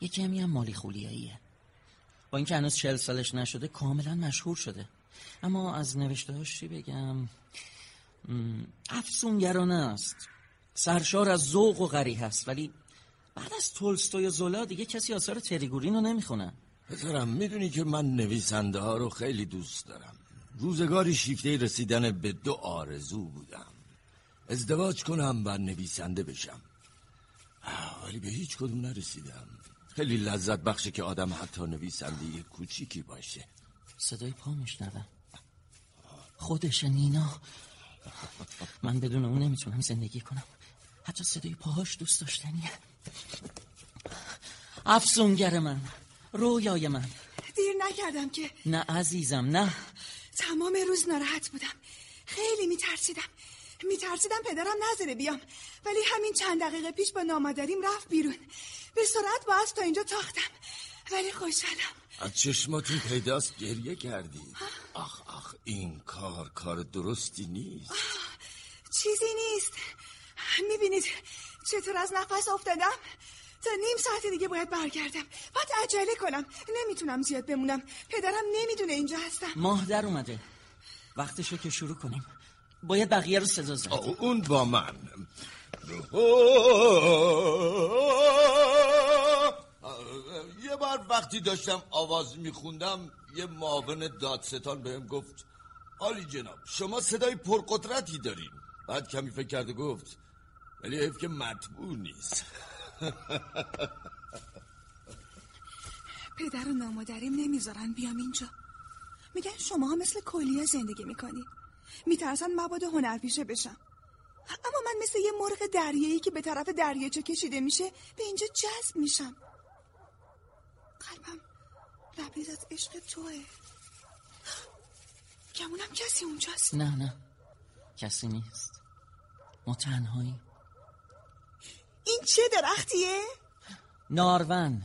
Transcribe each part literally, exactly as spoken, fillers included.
یه کمی هم مالی خولیاییه. با اینکه هنوز چهل سالش نشده کاملا مشهور شده، اما از نوشته‌هاش چی بگم، افسونگرانه است، سرشار از ذوق و قریح است، ولی بعد از تولستوی و زولا دیگه کسی آثار تریگورین رو نمیخونه. پسرم میدونی که من نویسنده ها رو خیلی دوست دارم. روزگاری شیفته رسیدن به دو آرزو بودم، ازدواج کنم و نویسنده بشم، ولی به هیچ کدوم نرسیدم. خیلی لذت بخشه که آدم حتی نویسنده کوچیکی باشه. صدای پا میشنوم، خودشه نینا. من بدون اون نمیتونم زندگی کنم، حتی صدای پاهاش دوست داشتنیه. افسونگر من، رویای من. دیر نکردم که؟ نه عزیزم نه. تمام روز ناراحت بودم، خیلی میترسیدم میترسیدم پدرم نذاره بیام، ولی همین چند دقیقه پیش با نامادریم رفت بیرون. به سرعت باز تا اینجا تاختم، ولی خوشحالم. از چشماتون پیداست گریه کردی. آخ آخ این کار کار درستی نیست. چیزی نیست، میبینید چطور از نفس افتادم؟ تا نیم ساعت دیگه باید برگردم، باید عجله کنم، نمیتونم زیاد بمونم. پدرم نمیدونه اینجا هستم. ماه در اومده، وقتشه که شروع کنیم. باید بقیه رو صدا زد. اون با من. یه بار وقتی داشتم آواز میخوندم یه معاون دادستان بهم گفت عالی جناب شما صدای پرقدرتی دارین. بعد کمی فکر کرد و گفت ولی حیف که مطبوع نیست. پدر و نامادریم نمیذارن بیام اینجا، میگن شما مثل کلیا زندگی میکنی، میترسن مبادا هنرپیشه بشم. اما من مثل یه مرغ دریایی که به طرف دریاچه کشیده میشه به اینجا جذب میشم. قلبم لبریز از عشق توه. گمونم کسی اونجاست. نه نه کسی نیست، ما تنهایی. این چه درختیه؟ نارون.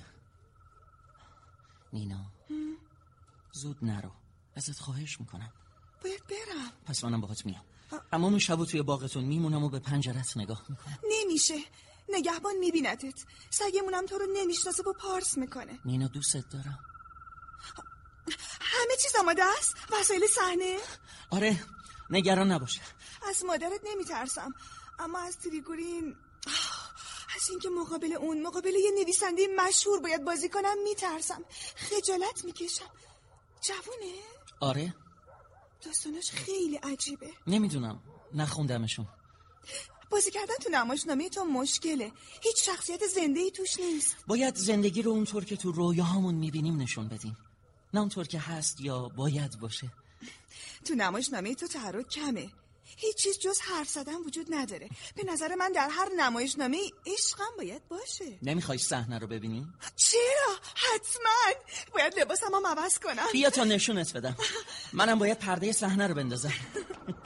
نینا هم؟ زود نرو، ازت خواهش میکنم. باید برم. پس منم باهات میام. اما اون شبو توی باغتون میمونم و به پنجرت نگاه میکنم. نمیشه، نگهبان میبینتت، سگمونم تو رو نمیشناسه و پارس میکنه. نینا دوست دارم. همه چیز آماده است؟ وسایل صحنه؟ آره نگران نباشه. از مادرت نمیترسم، اما از تریگورین، از اینکه مقابل اون مقابل یه نویسنده مشهور باید بازی کنم میترسم، خجالت میکشم. جوونه؟ آره داستانش خیلی عجیبه. نمیدونم، نخوندمشون. بازی کردن تو نمایشنامه تو مشکله، هیچ شخصیت زنده‌ای توش نیست. باید زندگی رو اونطور که تو رویاهامون میبینیم نشون بدیم، نه اونطور که هست یا باید باشه. تو نمایشنامه تو تحرک کمه، هیچ چیز جز حرف زدن وجود نداره. به نظر من در هر نمایشنامه عشقم باید باشه. نمیخوای صحنه رو ببینی؟ چرا؟ حتما باید لباسم هم عوض کنم. بیا تا نشونت بدم. منم باید پرده صحنه رو بندازم.